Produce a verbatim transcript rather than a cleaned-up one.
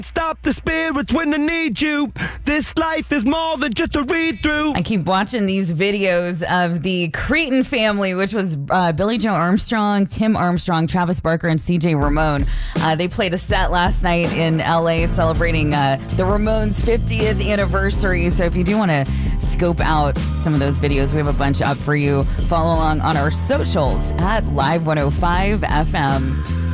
Stop the spirits when they need you. This life is more than just a read-through. I keep watching these videos of the Cretin family, which was uh, Billie Joe Armstrong, Tim Armstrong, Travis Barker, and C J Ramone. Uh, they played a set last night in L A celebrating uh, the Ramones' fiftieth anniversary. So if you do want to scope out some of those videos, we have a bunch up for you. Follow along on our socials at Live one oh five F M.